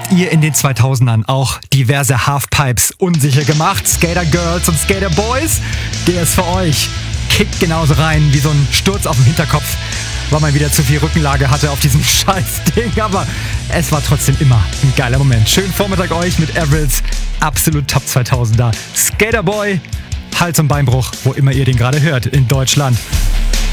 ihr in den 2000ern auch diverse Halfpipes unsicher gemacht? Skater Girls und Skater Boys? Der ist für euch. Kickt genauso rein wie so ein Sturz auf dem Hinterkopf, weil man wieder zu viel Rückenlage hatte auf diesem Scheißding. Aber es war trotzdem immer ein geiler Moment. Schönen Vormittag euch mit Avrils absolut Top 2000er. Skater Boy, Hals- und Beinbruch, wo immer ihr den gerade hört in Deutschland.